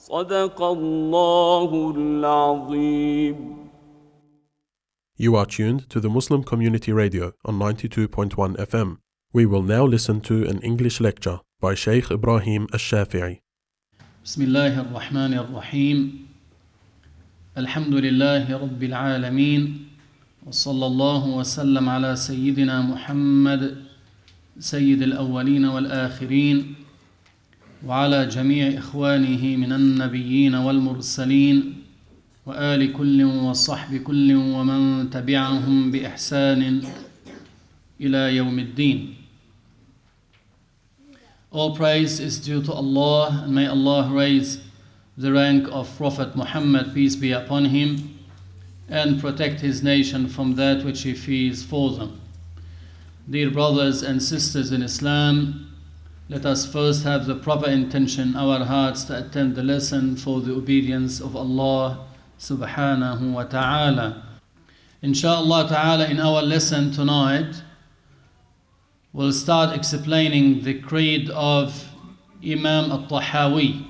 صدق الله العظيم. You are tuned to the Muslim Community Radio on 92.1 FM. We will now listen to an English lecture by Shaykh Ibrahim Al-Shafi'i. بسم الله الرحمن الرحيم. الحمد لله رب العالمين. وصلى الله وسلم على سيدنا محمد سيد الأولين والآخرين وعلى جميع إخوانه من النبيين والمرسلين وآل كل وصحب كل ومن تبعهم بإحسان إلى يوم الدين. All praise is due to Allah, and may Allah raise the rank of Prophet Muhammad, peace be upon him, and protect his nation from that which he fears for them. Dear brothers and sisters in Islam, let us first have the proper intention in our hearts to attend the lesson for the obedience of Allah subhanahu wa ta'ala. Insha'Allah ta'ala, in our lesson tonight, we'll start explaining the creed of Imam Al-Tahawi.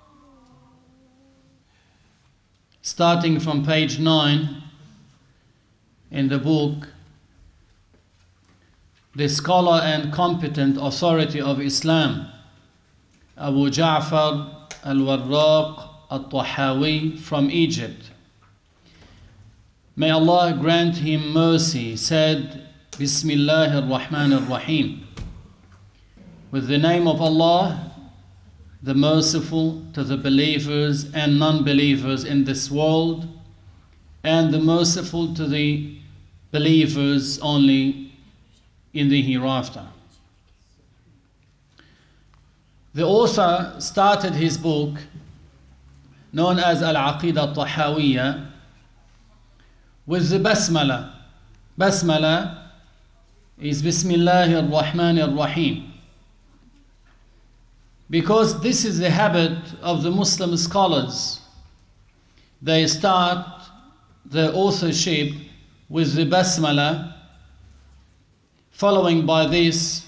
Starting from page 9 in the book, the scholar and competent authority of Islam, Abu Ja'far Al-Warraq Al-Tahawi from Egypt, may Allah grant him mercy, said, Bismillahir Rahmanir Rahim. With the name of Allah, the merciful to the believers and non-believers in this world, and the merciful to the believers only in the hereafter. The author started his book, known as Al-Aqidah Al-Tahawiyya, with the Basmala. Basmala is Bismillahir Rahmanir Rahim, because this is the habit of the Muslim scholars. They start the authorship with the Basmala, following by this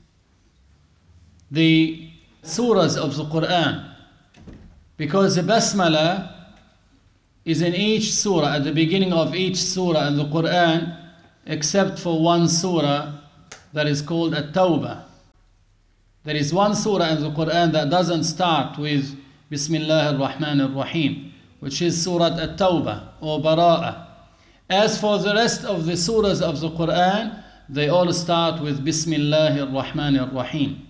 the surahs of the Quran, because the Basmala is in each surah, at the beginning of each surah in the Quran, except for one surah that is called At-Tawbah. There is one surah in the Quran that doesn't start with Bismillah ar-Rahman ar-Rahim, which is Surah At-Tawbah or Bara'ah. As for the rest of the surahs of the Quran, they all start with Bismillah ar-Rahman ar-Rahim.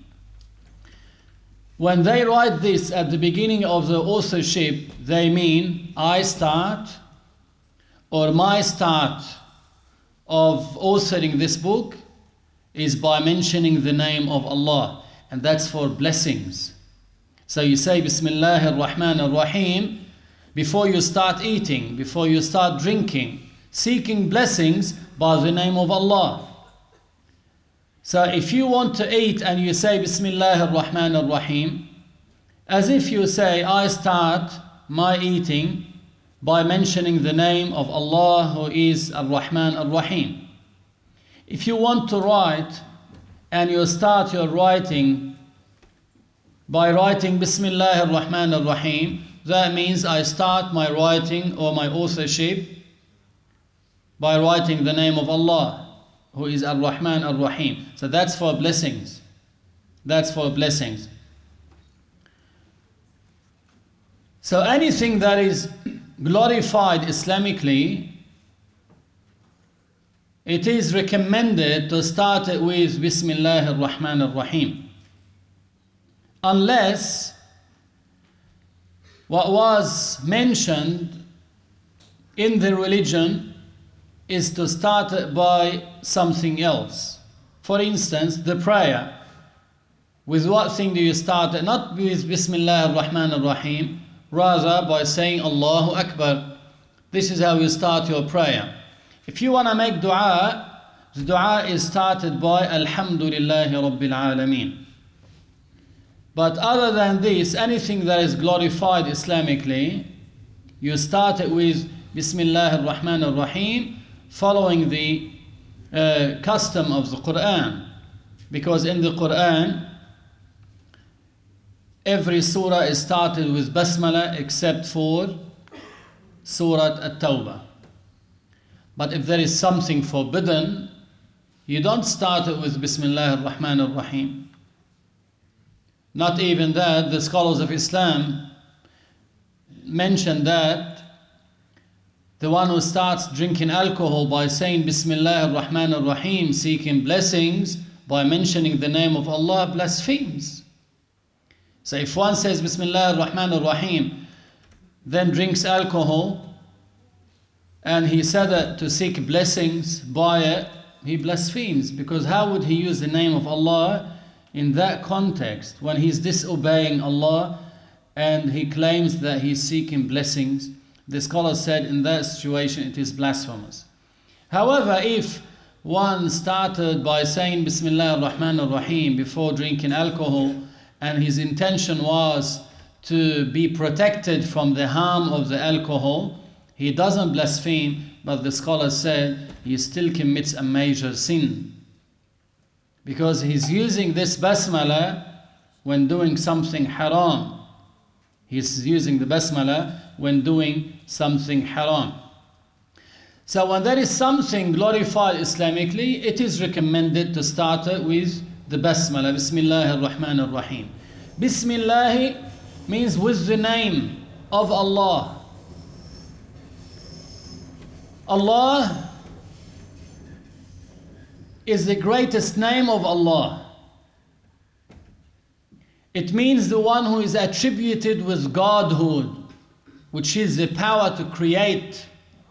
When they write this at the beginning of the authorship, they mean I start, or my start of authoring this book is by mentioning the name of Allah, and that's for blessings. So you say Bismillah ar-Rahman ar-Rahim before you start eating, before you start drinking, seeking blessings by the name of Allah. So if you want to eat and you say Bismillah ar-Rahman ar-Rahim, as if you say I start my eating by mentioning the name of Allah, who is Ar-Rahman Ar-Rahim. If you want to write and you start your writing by writing Bismillah Ar-Rahman Ar-Rahim, that means I start my writing or my authorship by writing the name of Allah, who is Ar-Rahman Ar-Rahim. So that's for blessings. That's for blessings. So anything that is glorified Islamically, it is recommended to start it with Bismillah ar-Rahman ar-Rahim, unless what was mentioned in the religion is to start it by something else. For instance, the prayer. With what thing do you start it? Not with Bismillah ar-Rahman ar-Rahim, rather by saying Allahu Akbar. This is how you start your prayer. If you want to make dua, the dua is started by Alhamdulillahi Rabbil Alameen. But other than this, anything that is glorified Islamically, you start it with Bismillah ar-Rahman ar-Rahim, following the custom of the Quran. Because in the Quran, every surah is started with Basmala except for Surah At-Tawbah. But if there is something forbidden, you don't start it with Bismillah ar-Rahman ar-Rahim. Not even that, the scholars of Islam mention that the one who starts drinking alcohol by saying Bismillah ar-Rahman ar-Rahim, seeking blessings by mentioning the name of Allah, blasphemes. So if one says Bismillah ar-Rahman ar-Rahim, then drinks alcohol, and he said it to seek blessings by it, he blasphemes. Because how would he use the name of Allah in that context when he's disobeying Allah and he claims that he's seeking blessings? The scholar said in that situation it is blasphemous. However, if one started by saying Bismillah ar-Rahman ar-Rahim before drinking alcohol, and his intention was to be protected from the harm of the alcohol, he doesn't blaspheme, but the scholar said he still commits a major sin. Because he's using this basmala when doing something haram. He's using the basmala when doing something haram. So when there is something glorified Islamically, it is recommended to start it with the basmala, Bismillah ar-Rahman ar-Rahim. Bismillah means with the name of Allah. Allah is the greatest name of Allah. It means the one who is attributed with Godhood, which is the power to create.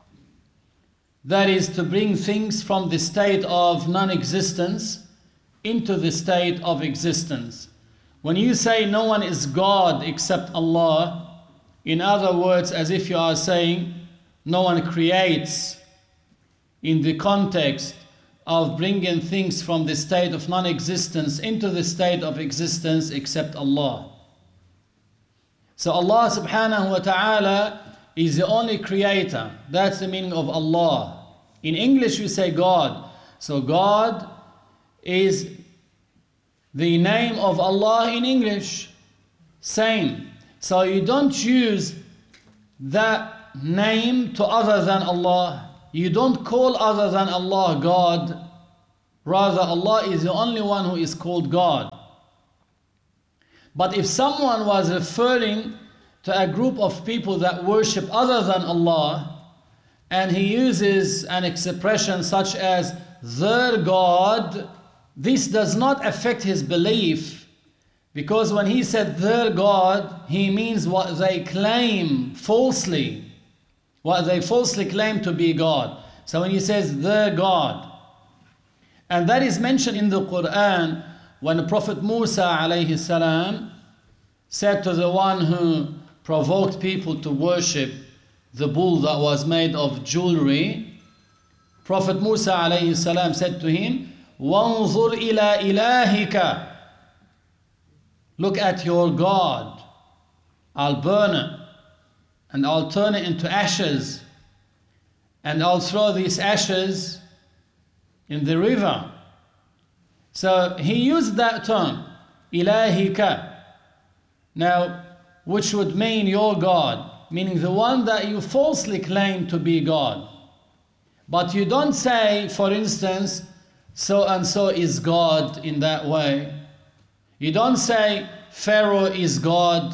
That is to bring things from the state of non-existence into the state of existence. When you say no one is God except Allah, in other words, as if you are saying no one creates in the context of bringing things from the state of non-existence into the state of existence except Allah. So Allah subhanahu wa ta'ala is the only creator. That's the meaning of Allah. In English we say God. So God is the name of Allah in English. Same. So you don't use that name to other than Allah. You don't call other than Allah God. Rather, Allah is the only one who is called God. But if someone was referring to a group of people that worship other than Allah, and he uses an expression such as their God, this does not affect his belief, because when he said their God, he means what they claim falsely, what they falsely claim to be God. So when he says their God, and that is mentioned in the Quran when the Prophet Musa alayhi salam said to the one who provoked people to worship the bull that was made of jewelry, Prophet Musa alayhi salam said to him, وَانظُرْ إِلَىٰ إِلَهِكَ, look at your God. I'll burn it, and I'll turn it into ashes, and I'll throw these ashes in the river. So he used that term, إِلَهِكَ. Now, which would mean your God, meaning the one that you falsely claim to be God. But you don't say, for instance, so and so is God in that way. You don't say Pharaoh is God,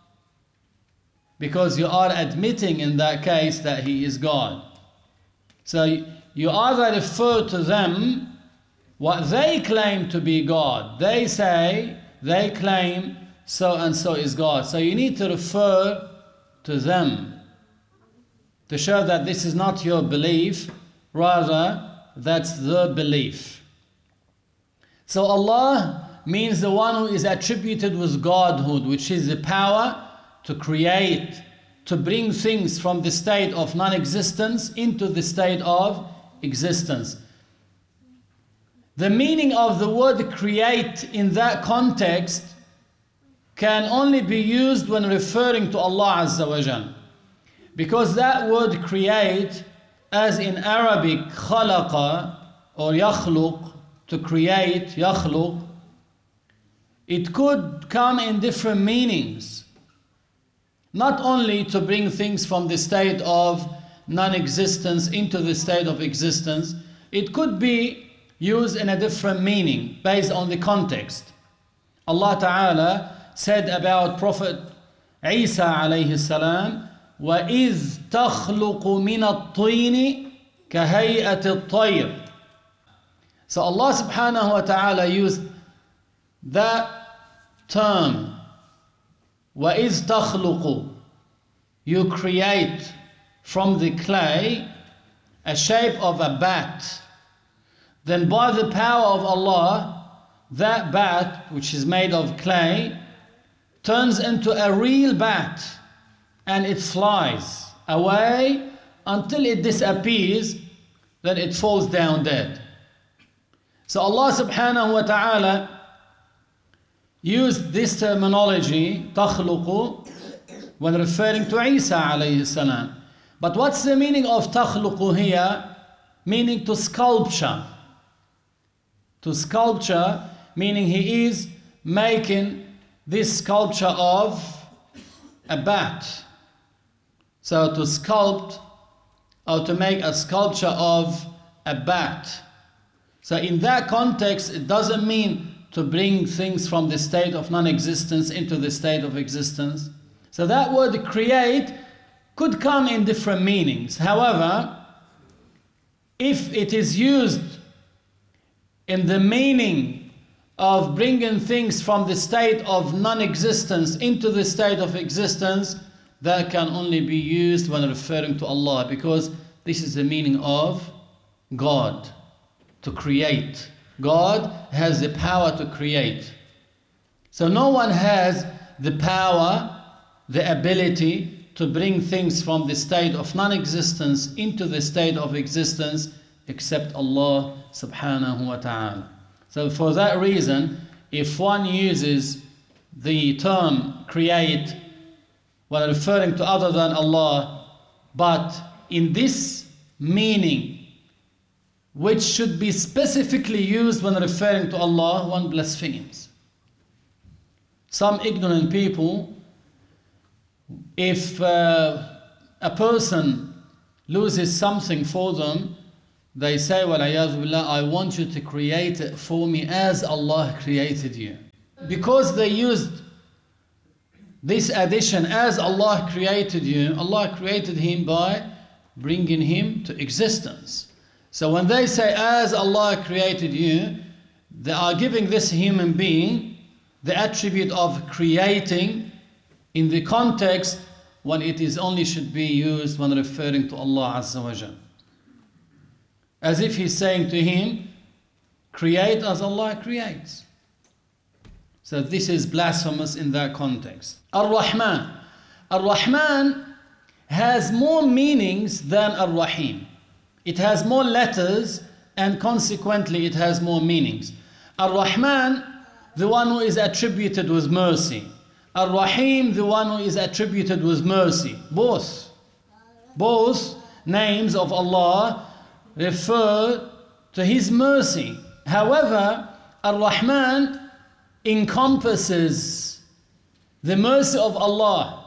because you are admitting in that case that he is God. So you either refer to them what they claim to be God. They say, they claim so and so is God. So you need to refer to them to show that this is not your belief, rather that's their belief. So Allah means the one who is attributed with Godhood, which is the power to create, to bring things from the state of non-existence into the state of existence. The meaning of the word create in that context can only be used when referring to Allah Azza wa Jal. Because that word create, as in Arabic khalaqa or yakhluq, to create, yakhluq, it could come in different meanings. Not only to bring things from the state of non-existence into the state of existence, it could be used in a different meaning based on the context. Allah Ta'ala said about Prophet Isa alayhi salam, وَإِذْ تَخْلُقُ مِنَ الطِّينِ كَهَيْئَةِ الطَّيْرِ. So Allah subhanahu wa ta'ala used that term, وَإِذْ تَخْلُقُ, you create from the clay a shape of a bat. Then by the power of Allah, that bat, which is made of clay, turns into a real bat, and it flies away until it disappears, then it falls down dead. So Allah subhanahu wa ta'ala used this terminology, تخلق, when referring to Isa alayhi salam. But what's the meaning of تخلق here? Meaning to sculpture. To sculpture, meaning he is making this sculpture of a bat. So to sculpt or to make a sculpture of a bat. So in that context, it doesn't mean to bring things from the state of non-existence into the state of existence. So that word create could come in different meanings. However, if it is used in the meaning of bringing things from the state of non-existence into the state of existence, that can only be used when referring to Allah, because this is the meaning of God, to create. God has the power to create. So no one has the power, the ability to bring things from the state of non-existence into the state of existence except Allah subhanahu wa ta'ala. So for that reason, if one uses the term create when referring to other than Allah, but in this meaning, which should be specifically used when referring to Allah, one blasphemes. Some ignorant people, if a person loses something for them, they say, وَالْعِيَاذُ بِاللَّهِ, I want you to create it for me as Allah created you. Because they used this addition, as Allah created you, Allah created him by bringing him to existence. So when they say, as Allah created you, they are giving this human being the attribute of creating in the context when it is only should be used when referring to Allah Azza wa Jal. As if he's saying to him, create as Allah creates. So this is blasphemous in that context. Ar-Rahman. Ar-Rahman has more meanings than Ar-Rahim. It has more letters and consequently it has more meanings. Ar-Rahman, the one who is attributed with mercy. Ar-Rahim, the one who is attributed with mercy. Both names of Allah refer to His mercy. However, Ar-Rahman encompasses the mercy of Allah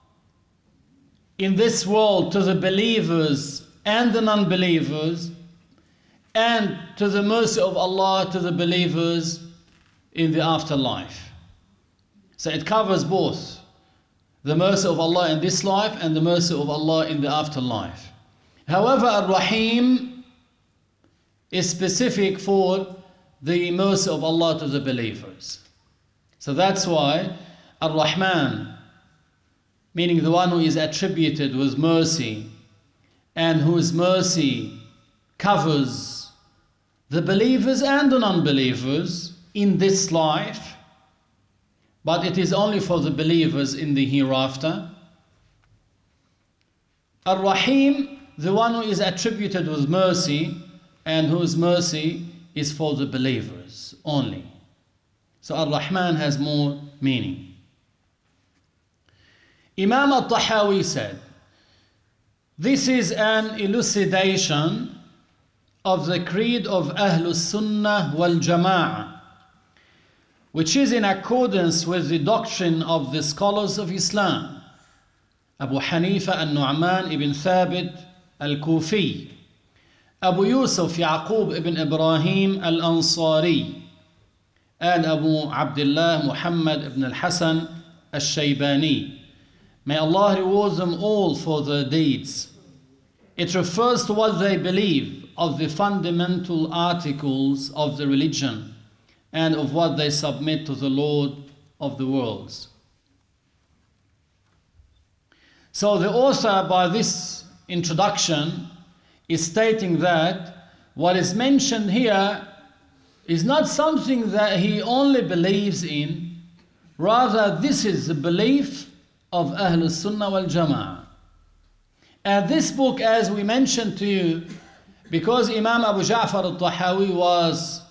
in this world to the believers and the non-believers, and to the mercy of Allah to the believers in the afterlife. So it covers both the mercy of Allah in this life and the mercy of Allah in the afterlife. However, Ar-Rahim is specific for the mercy of Allah to the believers. So that's why Ar-Rahman, meaning the one who is attributed with mercy and whose mercy covers the believers and the non-believers in this life, but it is only for the believers in the hereafter. Ar-Rahim, the one who is attributed with mercy and whose mercy is for the believers only. So Ar-Rahman has more meaning. Imam al-Tahawi said, this is an elucidation of the creed of Ahlus Sunnah wal Jama'ah, which is in accordance with the doctrine of the scholars of Islam. Abu Hanifa al-Nu'man ibn Thabit al-Kufi, Abu Yusuf Yaqub ibn Ibrahim al-Ansari, and Abu Abdullah Muhammad ibn al-Hasan al-Shaybani. May Allah reward them all for their deeds. It refers to what they believe of the fundamental articles of the religion and of what they submit to the Lord of the worlds. So the author, by this introduction, is stating that what is mentioned here is not something that he only believes in, rather this is the belief of Ahlul Sunnah wal Jama'ah. And this book, as we mentioned to you, because Imam Abu Ja'far al-Tahawi was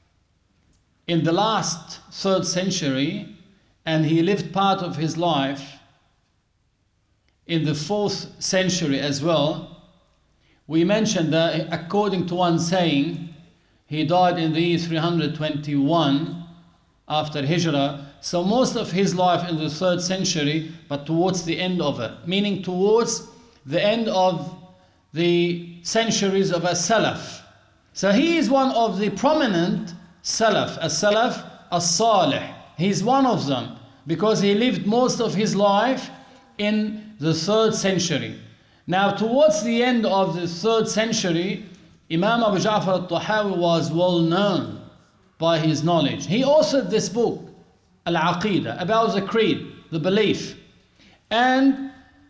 in the last 3rd century and he lived part of his life in the 4th century as well, we mentioned that according to one saying, he died in the year 321 after Hijrah, so most of his life in the 3rd century, but towards the end of it, meaning towards the end of the centuries of as-Salaf. So he is one of the prominent Salaf, as-Salaf as-Salih. He's one of them because he lived most of his life in the 3rd century. Now towards the end of the 3rd century, Imam Abu Ja'far al-Tahawi was well known by his knowledge. He authored this book, Al-Aqidah, about the creed, the belief. And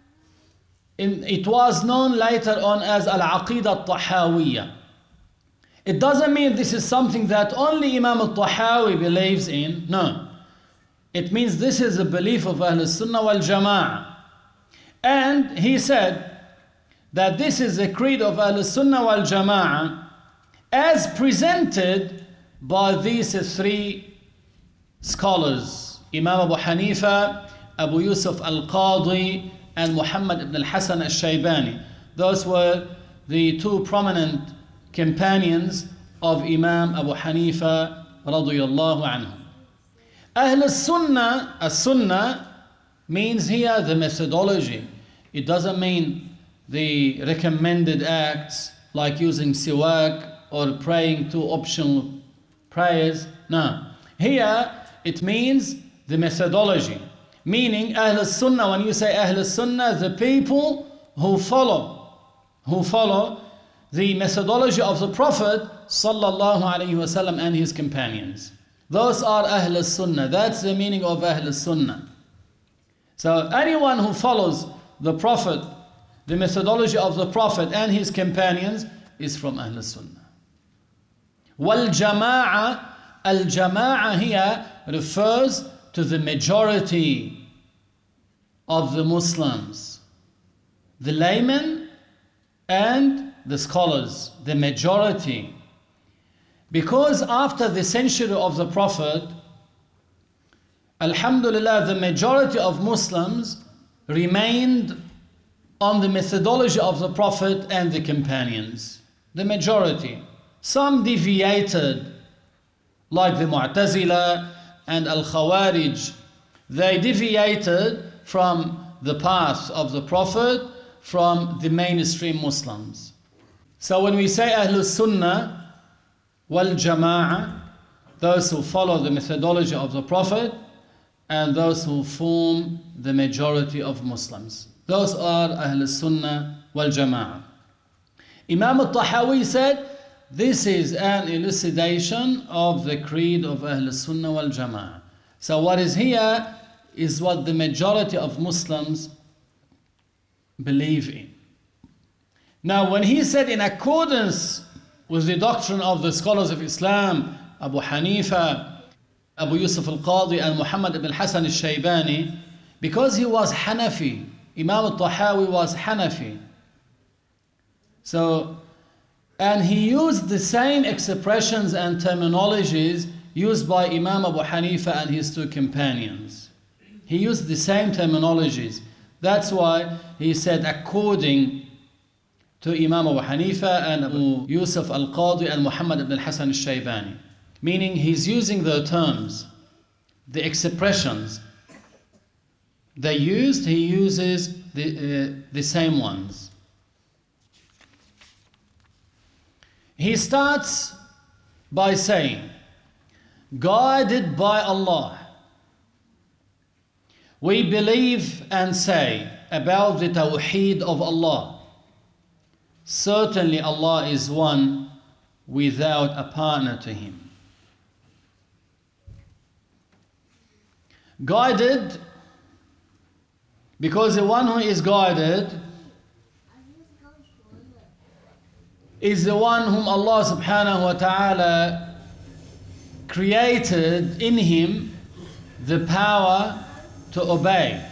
it was known later on as Al-Aqidah al-Tahawiyya. It doesn't mean this is something that only Imam al-Tahawi believes in. No. It means this is a belief of Ahlul Sunnah wal Jama'ah. And he said that this is the creed of Ahlul Sunnah wal Jama'ah as presented by these 3 scholars, Imam Abu Hanifa, Abu Yusuf al-Qadi, and Muhammad ibn al-Hasan al-Shaybani. Those were the 2 prominent companions of Imam Abu Hanifa radiyallahu anhu. Ahl al-Sunnah, as-Sunnah means here the methodology. It doesn't mean the recommended acts like using siwak or praying 2 optional prayers. No. Here it means the methodology. Meaning Ahl al-Sunnah, when you say Ahl al-Sunnah, the people who follow the methodology of the Prophet sallallahu alaihi wasallam and his companions. Those are Ahl al-Sunnah. That's the meaning of Ahl al-Sunnah. So anyone who follows the Prophet, the methodology of the Prophet and his companions is from Ahl al-Sunnah. Wal Jama'ah, al-Jama'ah here refers to the majority of the Muslims, the laymen and the scholars, the majority. Because after the century of the Prophet, alhamdulillah, the majority of Muslims remained on the methodology of the Prophet and the companions. The majority. Some deviated, like the Mu'tazila and Al-Khawarij. They deviated from the path of the Prophet, from the mainstream Muslims. So when we say Ahlul Sunnah wal Jama'ah, those who follow the methodology of the Prophet and those who form the majority of Muslims, those are Ahlul Sunnah wal Jama'ah. Imam al-Tahawi said, this is an elucidation of the creed of Ahlul Sunnah wal Jama'ah. So what is here is what the majority of Muslims believe in. Now when he said in accordance with the doctrine of the scholars of Islam, Abu Hanifa, Abu Yusuf al-Qadi and Muhammad ibn al-Hasan al-Shaybani, because he was Hanafi, Imam al-Tahawi was Hanafi. So, and he used the same expressions and terminologies used by Imam Abu Hanifa and his 2 companions. He used the same terminologies. That's why he said according to Imam Abu Hanifa and Abu Yusuf al-Qadi and Muhammad ibn al-Hasan al-Shaybani. Meaning he's using their terms. the expressions they used, he uses the same ones. He starts by saying, guided by Allah, we believe and say about the Tawheed of Allah. Certainly Allah is one without a partner to Him. Guided, because the one who is guided is the one whom Allah subhanahu wa ta'ala created in him the power to obey.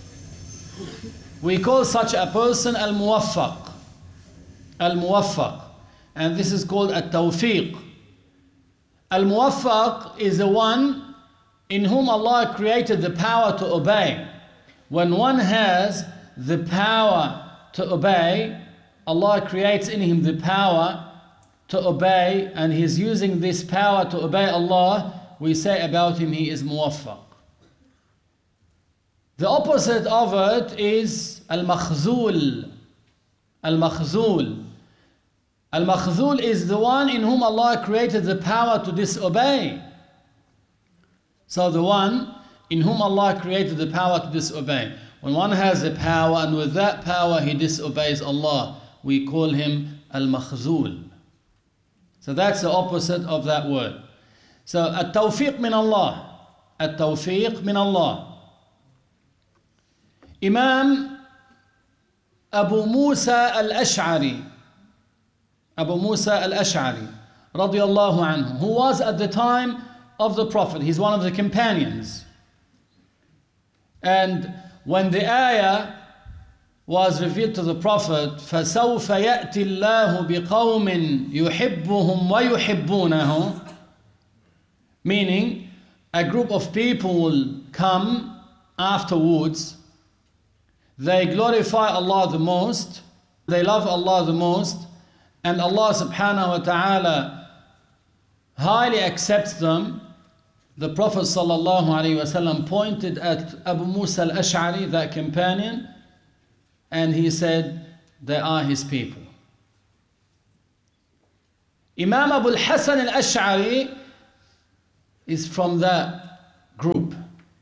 We call such a person al-muwaffaq. Al-muwaffaq. And this is called at-tawfiq. Al-muwaffaq is the one in whom Allah created the power to obey. When one has the power to obey, Allah creates in him the power to obey, and he's using this power to obey Allah, we say about him he is muwaffaq. The opposite of it is al-makhzul. Al-makhzul. Al-makhzul is the one in whom Allah created the power to disobey. So the one in whom Allah created the power to disobey. When one has the power and with that power he disobeys Allah, we call him al-makhzul. So that's the opposite of that word. So at-tawfiq min Allah. At-tawfiq min Allah. Imam Abu Musa al-Ash'ari, Abu Musa al-Ash'ari, radiyallahu anhu, who was at the time of the Prophet. He's one of the companions. And when the ayah was revealed to the Prophet, فَسَوْفَ يَأْتِ اللَّهُ بِقَوْمٍ يُحِبُّهُمْ وَيُحِبُّونَهُ, meaning a group of people will come afterwards. They glorify Allah the most, they love Allah the most, and Allah subhanahu wa ta'ala highly accepts them. The Prophet sallallahu alaihi wasallam pointed at Abu Musa al-Ash'ari, that companion, and he said, they are his people. Imam Abu al-Hasan al-Ash'ari is from that group.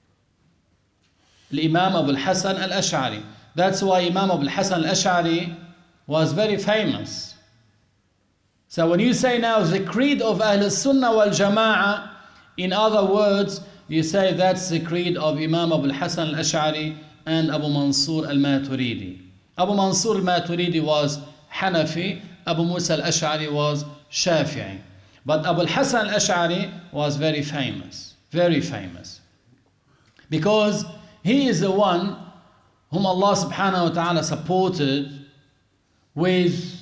Imam Abu al-Hasan al-Ash'ari. That's why Imam Abu al-Hasan al-Ash'ari was very famous. So when you say now the creed of Ahl Sunnah wal Jama'ah, in other words, you say that's the creed of Imam Abu al-Hasan al-Ash'ari and Abu Mansur al-Maturidi. Abu Mansur al-Maturidi was Hanafi, Abu Musa al-Ash'ari was Shafi'i. But Abu al-Hasan al-Ash'ari was very famous, because he is the one whom Allah subhanahu wa ta'ala supported with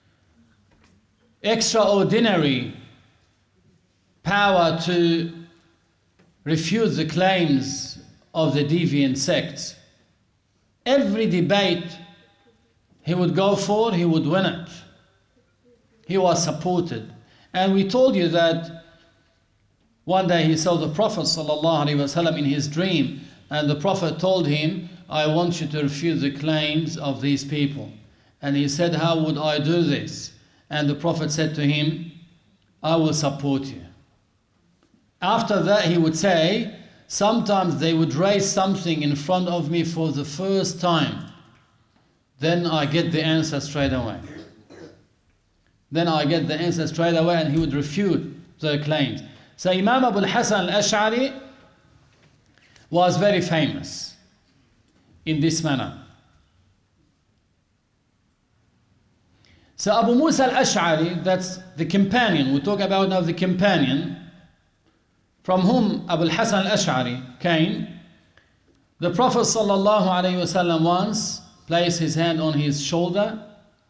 extraordinary power to refute the claims of the deviant sects. Every debate he would go for, he would win it. He was supported. And we told you that one day he saw the Prophet ﷺ in his dream, and the Prophet told him, I want you to refute the claims of these people. And he said, how would I do this? And the Prophet said to him, I will support you. After that he would say, sometimes they would raise something in front of me for the first time. Then I get the answer straight away. And he would refute their claims. So Imam Abu al-Hasan al-Ash'ari was very famous in this manner. So Abu Musa al-Ash'ari, that's the companion. We talk about now the companion from whom Abu al-Hasan al-Ash'ari came. The Prophet sallallahu alayhi wasallam once placed his hand on his shoulder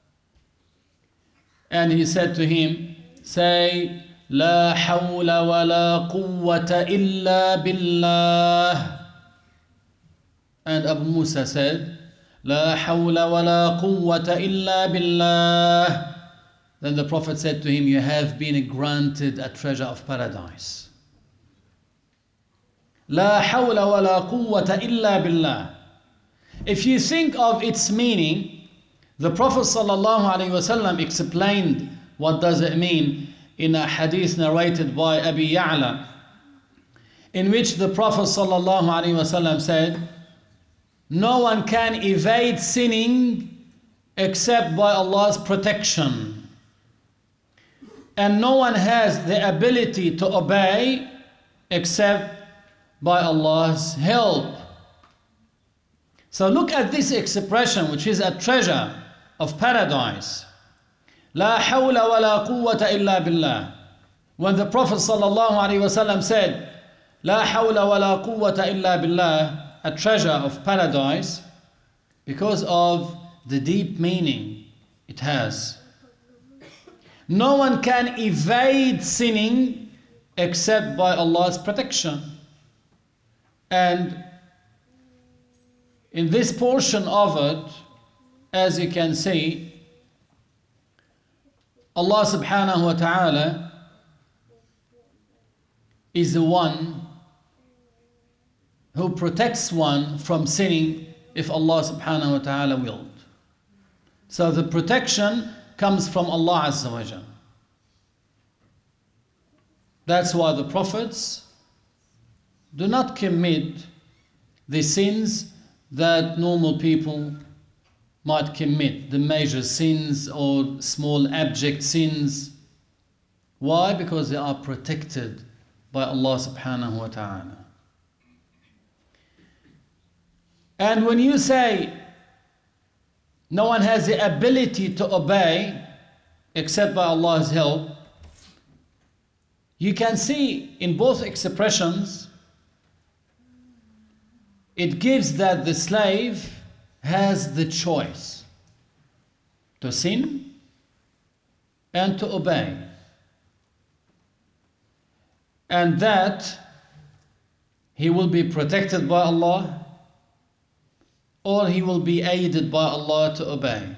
and he said to him, say, La hawla wa la quwwata illa billah. And Abu Musa said, La hawla wa la quwwata illa billah. Then the Prophet said to him, you have been granted a treasure of paradise. لا حول ولا قوة إلا بالله. If you think of its meaning, the Prophet ﷺ explained what does it mean in a hadith narrated by Abi Ya'la, in which the Prophet ﷺ said, no one can evade sinning except by Allah's protection. And no one has the ability to obey except by Allah's help. So look at this expression, which is a treasure of paradise. لا حول ولا قوة إلا بالله. When the Prophet ﷺ said, لا حول ولا قوة إلا بالله, a treasure of paradise, because of the deep meaning it has. No one can evade sinning except by Allah's protection. And in this portion of it, as you can see, Allah subhanahu wa ta'ala is the one who protects one from sinning if Allah subhanahu wa ta'ala willed. So the protection comes from Allah Azza wa Jal. That's why the prophets do not commit the sins that normal people might commit, the major sins or small abject sins. Why? Because they are protected by Allah subhanahu wa ta'ala. And when you say no one has the ability to obey except by Allah's help, you can see in both expressions it gives that the slave has the choice to sin and to obey, and that he will be protected by Allah or he will be aided by Allah to obey.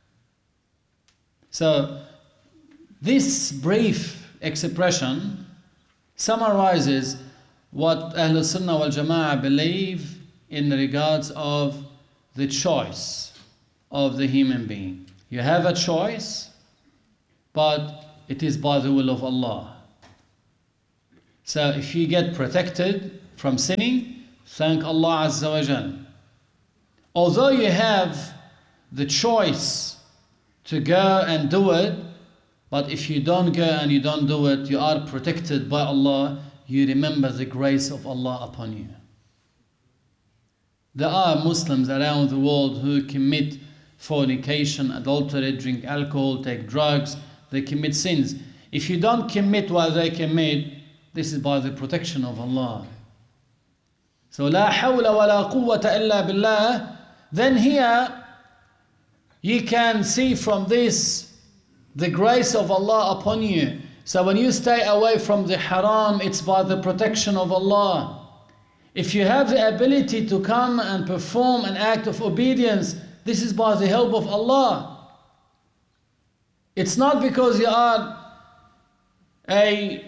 So this brief expression summarizes what Ahlul Sunnah wal Jama'ah believe in regards of the choice of the human being. You have a choice, but it is by the will of Allah. So if you get protected from sinning, thank Allah Azza wa Jal. Although you have the choice to go and do it, but if you don't go and you don't do it, you are protected by Allah. You remember the grace of Allah upon you. There are Muslims around the world who commit fornication, adultery, drink alcohol, take drugs, they commit sins. If you don't commit what they commit, this is by the protection of Allah. So لا حول ولا قوة إلا بالله. Then here you can see from this the grace of Allah upon you. So when you stay away from the haram, it's by the protection of Allah. If you have the ability to come and perform an act of obedience, this is by the help of Allah. It's not because you are a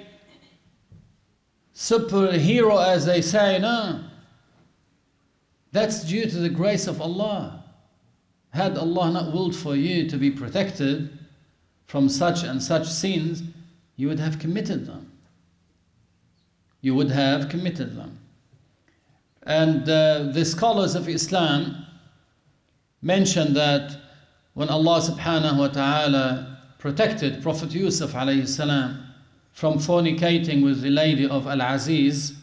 superhero, as they say, no. That's due to the grace of Allah. Had Allah not willed for you to be protected from such and such sins, you would have committed them. You would have committed them. And the scholars of Islam mention that when Allah subhanahu wa ta'ala protected Prophet Yusuf alayhi salam from fornicating with the lady of Al-Aziz,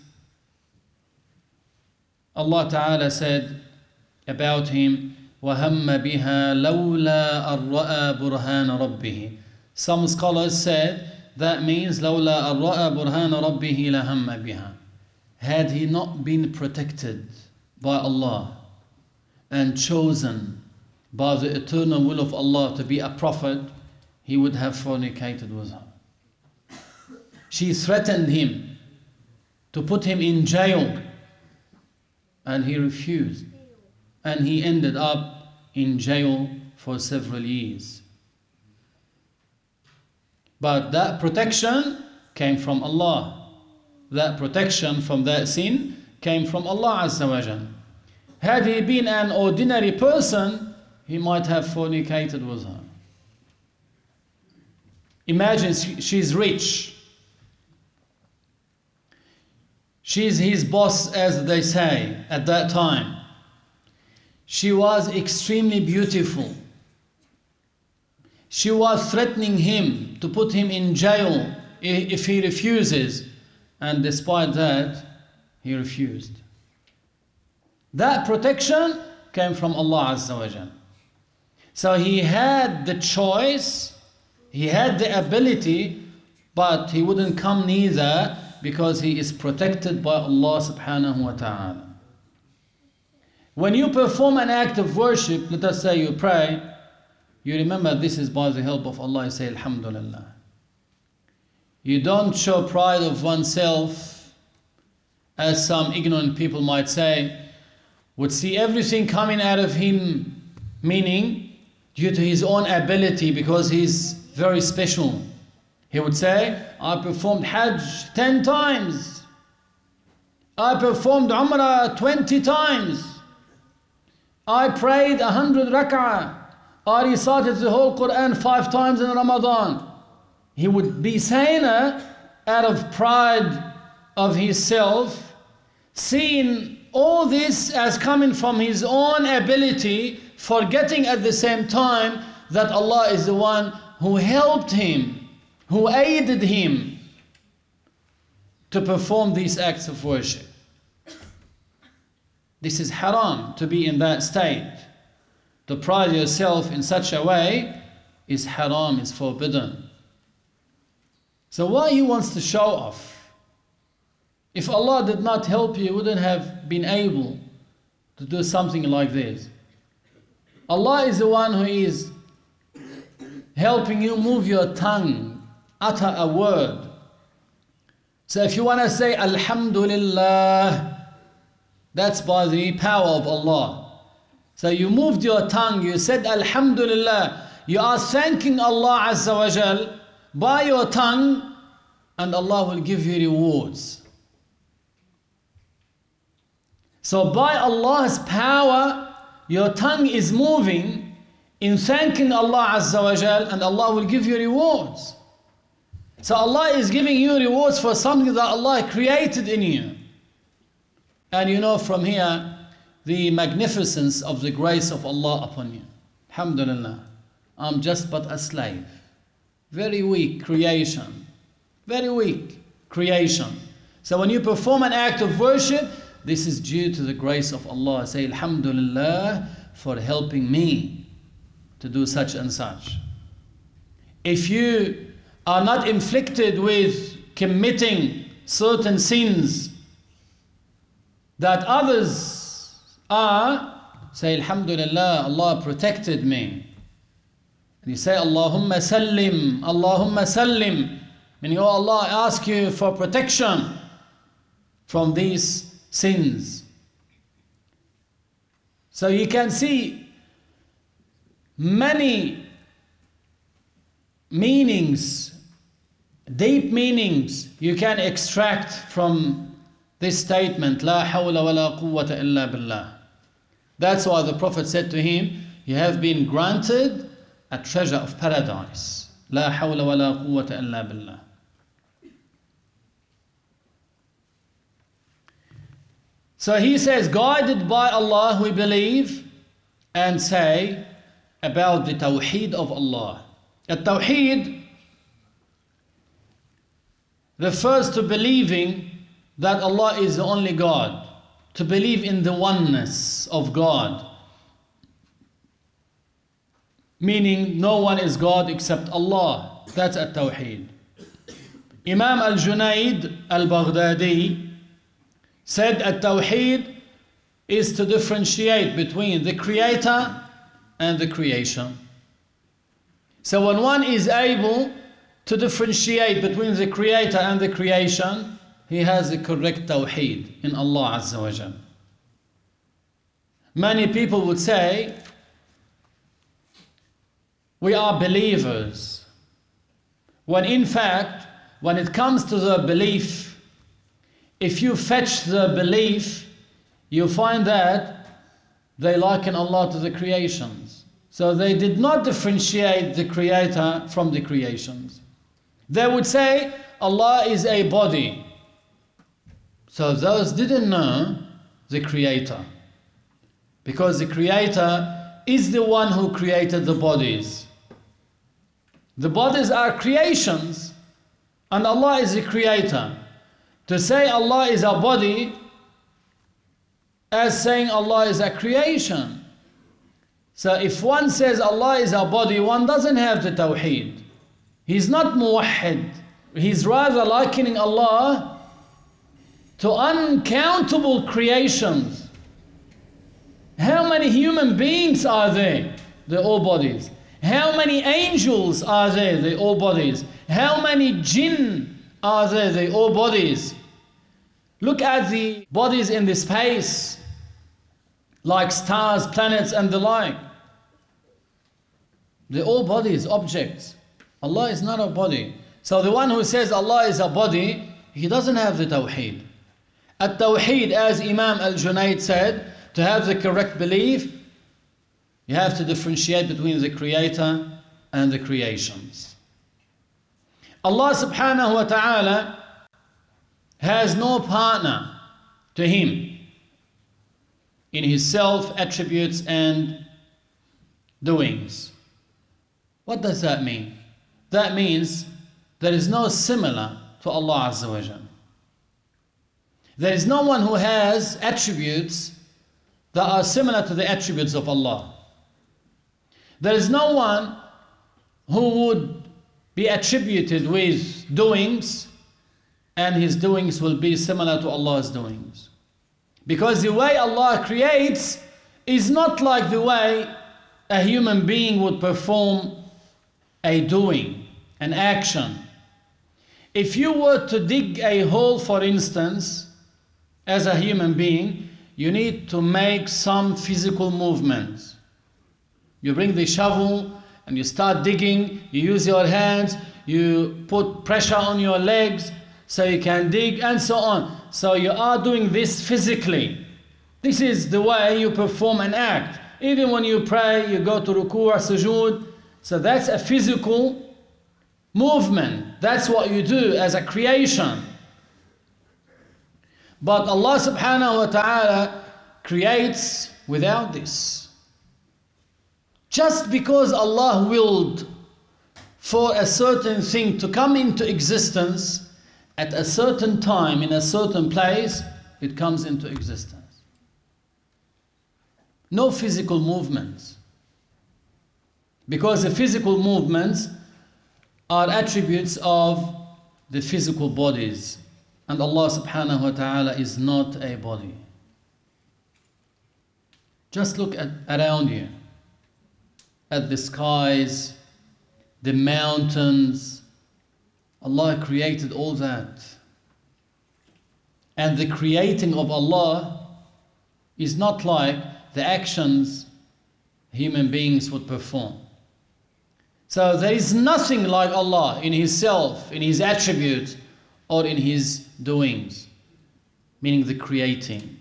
Allah ta'ala said about him, وَهَمَّ بِهَا لَوْلَا أَرْرَأَى بُرْهَانَ رَبِّهِ. Some scholars said that means لَوْلَا أَرْرَأَى بُرْهَانَ رَبِّهِ لَهَمَّ بِهَا. Had he not been protected by Allah and chosen by the eternal will of Allah to be a prophet, he would have fornicated with her. She threatened him to put him in jail, and he refused. And he ended up in jail for several years. But that protection came from Allah. That protection from that sin came from Allah Azza wa Jal. Had he been an ordinary person, he might have fornicated with her. Imagine she's rich. She's his boss, as they say, at that time. She was extremely beautiful. She was threatening him to put him in jail if he refuses. And despite that, he refused. That protection came from Allah Azza wa Jal. So he had the choice, he had the ability, but he wouldn't come neither because he is protected by Allah subhanahu wa ta'ala. When you perform an act of worship, let us say you pray, you remember this is by the help of Allah, you say Alhamdulillah. You don't show pride of oneself, as some ignorant people might say, would see everything coming out of him, meaning due to his own ability, because he's very special. He would say, I performed Hajj 10 times. I performed Umrah 20 times. I prayed 100 rak'ah. I recited the whole Quran 5 times in Ramadan. He would be saying out of pride of himself, seeing all this as coming from his own ability, forgetting at the same time that Allah is the one who helped him, who aided him to perform these acts of worship. This is haram, to be in that state. To pride yourself in such a way is haram, is forbidden. So why he wants to show off? If Allah did not help you, you wouldn't have been able to do something like this. Allah is the one who is helping you move your tongue, utter a word. So if you want to say Alhamdulillah, that's by the power of Allah. So you moved your tongue, you said Alhamdulillah, you are thanking Allah Azza wa Jal by your tongue, and Allah will give you rewards. So by Allah's power, your tongue is moving in thanking Allah Azza wa Jal, and Allah will give you rewards. So Allah is giving you rewards for something that Allah created in you. And you know from here the magnificence of the grace of Allah upon you. Alhamdulillah. I'm just but a slave. Very weak creation. Very weak creation. So when you perform an act of worship, this is due to the grace of Allah. Say Alhamdulillah for helping me to do such and such. If you are not inflicted with committing certain sins that others are, say Alhamdulillah, Allah protected me. And you say Allahumma sallim, Allahumma sallim, meaning, oh Allah, I ask you for protection from these sins. So you can see many meanings, deep meanings you can extract from this statement, La hawla wa la quwwata illa billah. That's why the Prophet said to him, you have been granted a treasure of paradise. La hawla wa la quwwata illa billah. So he says, guided by Allah we believe and say about the Tawheed of Allah. At-Tawheed refers to believing that Allah is the only God, to believe in the oneness of God, meaning no one is God except Allah. That's At-Tawheed. Imam al-Junayd al-Baghdadi said At-Tawheed is to differentiate between the Creator and the creation. So when one is able to differentiate between the Creator and the creation, he has the correct Tawheed in Allah Azza wa Jal. Many people would say, we are believers, when in fact, when it comes to the belief if you fetch the belief, you find that they liken Allah to the creations. So they did not differentiate the creator from the creations. They would say Allah is a body. So those didn't know the creator. Because the creator is the one who created the bodies. The bodies are creations and Allah is the creator. To say Allah is a body as saying Allah is a creation. So if one says Allah is a body, one doesn't have the tawheed. He's not muwahhid. He's rather likening Allah to uncountable creations. How many human beings are there? They're all bodies. How many angels are there? They're all bodies. How many jinn are there? They're all bodies. Look at the bodies in the space, like stars, planets, and the like. They're all bodies, objects. Allah is not a body. So the one who says Allah is a body, he doesn't have the tawheed. At-tawheed, as Imam al-Junayd said, to have the correct belief, you have to differentiate between the creator and the creations. Allah subhanahu wa ta'ala has no partner to him in his self-attributes and doings. What does that mean? That means there is no similar to Allah Azza wa Jal. There is no one who has attributes that are similar to the attributes of Allah. There is no one who would be attributed with doings and his doings will be similar to Allah's doings. Because the way Allah creates is not like the way a human being would perform a doing, an action. If you were to dig a hole, for instance, as a human being, you need to make some physical movements. You bring the shovel and you start digging, you use your hands, you put pressure on your legs so you can dig and so on. So you are doing this physically. This is the way you perform an act. Even when you pray, you go to ruku or sujood. So that's a physical movement. That's what you do as a creation. But Allah subhanahu wa ta'ala creates without this. Just because Allah willed for a certain thing to come into existence at a certain time in a certain place, it comes into existence. No physical movements. Because the physical movements are attributes of the physical bodies. And Allah subhanahu wa ta'ala is not a body. Just look around you. At the skies, the mountains. Allah created all that. And the creating of Allah is not like the actions human beings would perform. So there is nothing like Allah in His self, in His attributes, or in His doings, meaning the creating.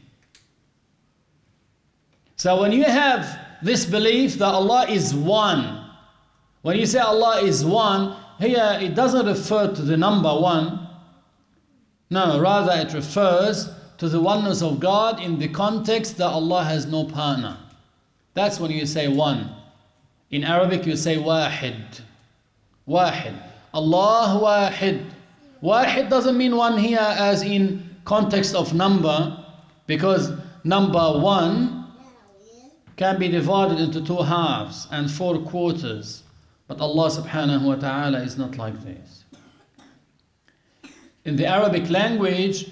So when you have this belief that Allah is one, when you say Allah is one, here it doesn't refer to the number one. No, rather it refers to the oneness of God in the context that Allah has no partner. That's when you say one. In Arabic you say wahid. Wahid. Allah wahid. Wahid doesn't mean one here as in context of number, because number one can be divided into 2 halves and 4 quarters. But Allah subhanahu wa ta'ala is not like this. In the Arabic language,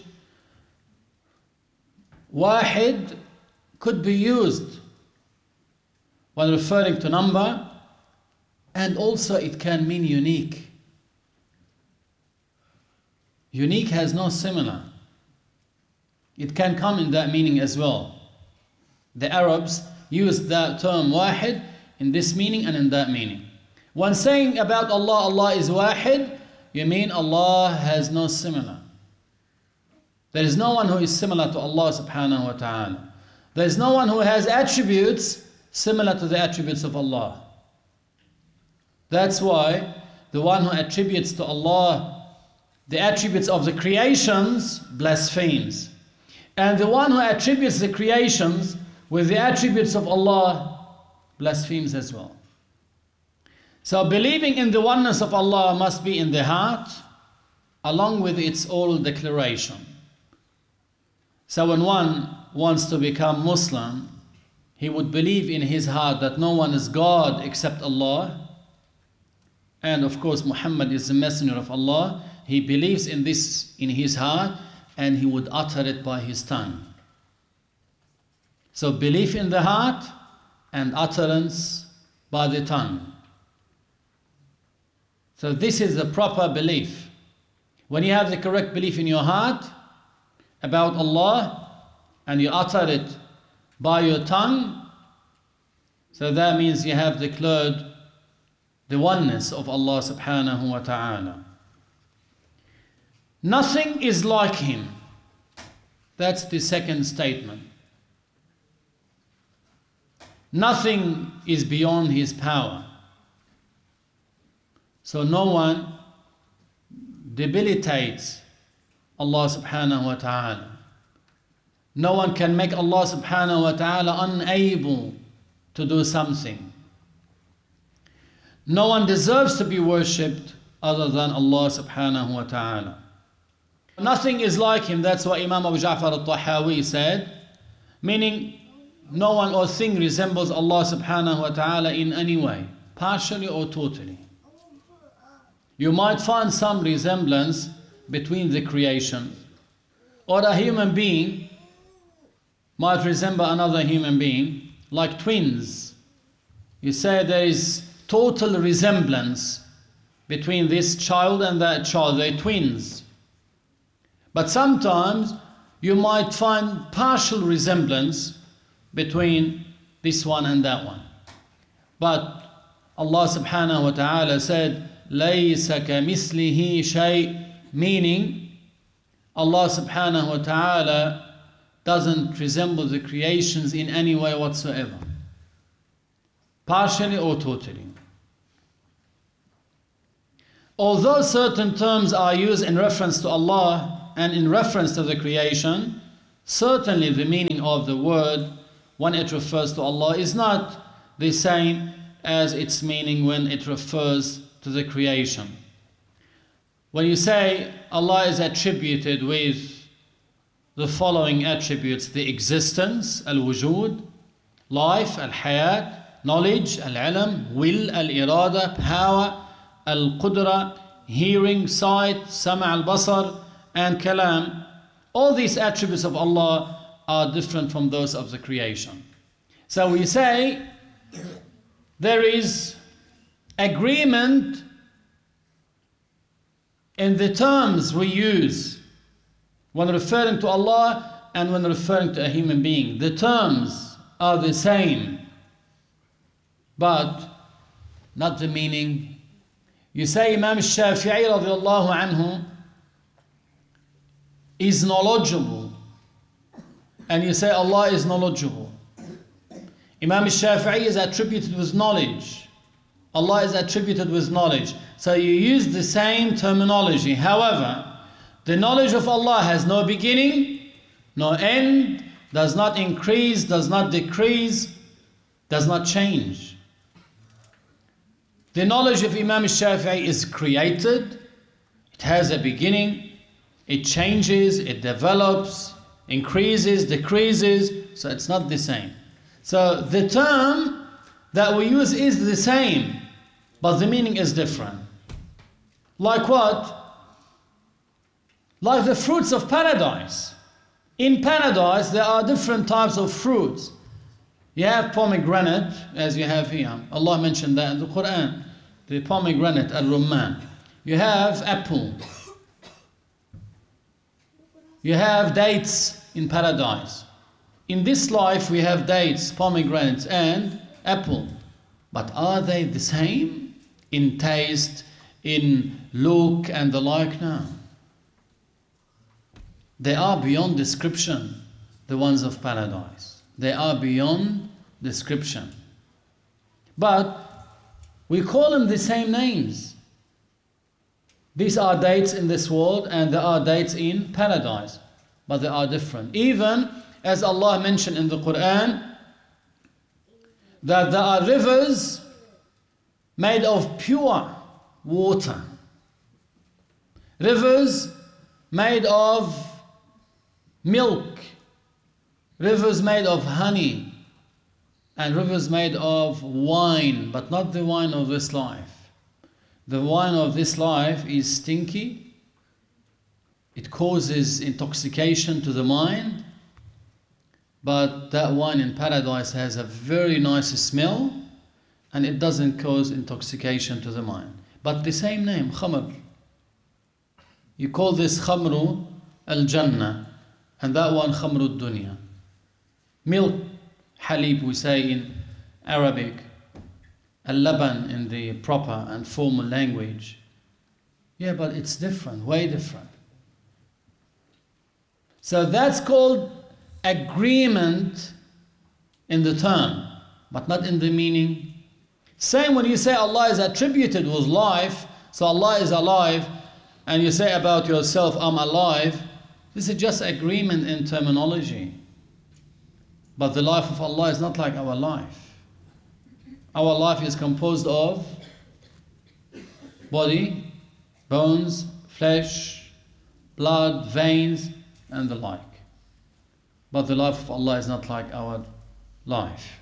wahid could be used when referring to number, and also it can mean unique. Unique has no similar. It can come in that meaning as well. The Arabs use that term wahid in this meaning and in that meaning. When saying about Allah, Allah is wahid, you mean Allah has no similar. There is no one who is similar to Allah subhanahu wa ta'ala. There is no one who has attributes similar to the attributes of Allah. That's why the one who attributes to Allah the attributes of the creations blasphemes. And the one who attributes the creations with the attributes of Allah blasphemes as well. So believing in the oneness of Allah must be in the heart along with its oral declaration. So when one wants to become Muslim, he would believe in his heart that no one is God except Allah. And of course Muhammad is the messenger of Allah. He believes in this in his heart and he would utter it by his tongue. So belief in the heart and utterance by the tongue. So this is the proper belief. When you have the correct belief in your heart about Allah and you utter it by your tongue, so that means you have declared the oneness of Allah subhanahu wa ta'ala. Nothing is like Him. That's the second statement. Nothing is beyond His power. So no one debilitates Allah subhanahu wa ta'ala. No one can make Allah subhanahu wa ta'ala unable to do something. No one deserves to be worshipped other than Allah subhanahu wa ta'ala. Nothing is like Him. That's what Imam Abu Ja'far al-Tahawi said, meaning no one or thing resembles Allah subhanahu wa ta'ala in any way, partially or totally. You might find some resemblance between the creation, or a human being might resemble another human being, like twins. You say there is total resemblance between this child and that child, they're twins. But sometimes you might find partial resemblance between this one and that one. But Allah subhanahu wa ta'ala said, لَيْسَ كَمِثْلِهِ شَيْءٍ, meaning Allah subhanahu wa ta'ala doesn't resemble the creations in any way whatsoever, partially or totally. Although certain terms are used in reference to Allah and in reference to the creation, certainly the meaning of the word when it refers to Allah is not the same as its meaning when it refers to the creation. When you say Allah is attributed with the following attributes: the existence, al-wujud, life, al-hayat, knowledge, al-ilm, will, al-irada, power, al-qudra, hearing, sight, sama' al-basar, and kalam, all these attributes of Allah are different from those of the creation. So we say there is agreement in the terms we use when referring to Allah and when referring to a human being. The terms are the same, but not the meaning. You say Imam Shafi'i radiallahu anhu is knowledgeable, and you say Allah is knowledgeable. Imam Shafi'i is attributed with knowledge. Allah is attributed with knowledge. So you use the same terminology. However, the knowledge of Allah has no beginning, no end, does not increase, does not decrease, does not change. The knowledge of Imam Shafi'i is created, it has a beginning, it changes, it develops, increases, decreases, so it's not the same. So the term that we use is the same, but the meaning is different. Like what? Like the fruits of paradise. In paradise there are different types of fruits. You have pomegranate, as you have here. Allah mentioned that in the Quran. The pomegranate, al-rumman. You have apple. You have dates in paradise. In this life we have dates, pomegranates and apple. But are they the same in taste, in look and the like? No. They are beyond description, the ones of paradise. They are beyond description. But we call them the same names. These are dates in this world and there are dates in paradise, but they are different. Even as Allah mentioned in the Quran, that there are rivers made of pure water, rivers made of milk, rivers made of honey, and rivers made of wine, but not the wine of this life. The wine of this life is stinky. It causes intoxication to the mind. But that wine in paradise has a very nice smell and it doesn't cause intoxication to the mind. But the same name, khamr. You call this khamru al-jannah and that one khamru dunya. Milk, halib we say in Arabic. Al-laban in the proper and formal language. Yeah, but it's different, way different. So that's called agreement in the term, but not in the meaning. Same when you say Allah is attributed with life, so Allah is alive, and you say about yourself, I'm alive, this is just agreement in terminology. But the life of Allah is not like our life. Our life is composed of body, bones, flesh, blood, veins, and the like. But the life of Allah is not like our life.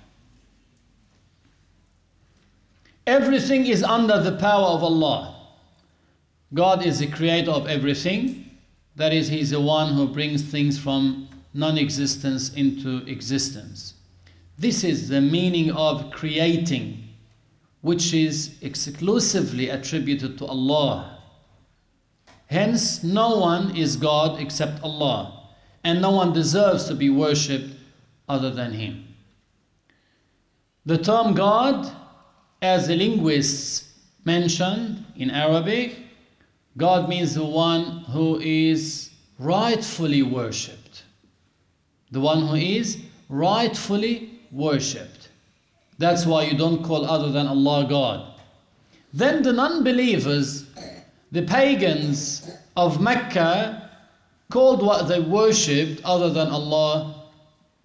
Everything is under the power of Allah. God is the creator of everything. That is, He is the one who brings things from non-existence into existence. This is the meaning of creating, which is exclusively attributed to Allah. Hence, no one is God except Allah, and no one deserves to be worshipped other than Him. The term God, as the linguists mentioned in Arabic, God means the one who is rightfully worshipped. The one who is rightfully worshipped. That's why you don't call other than Allah God. Then the non-believers, the pagans of Mecca, called what they worshipped other than Allah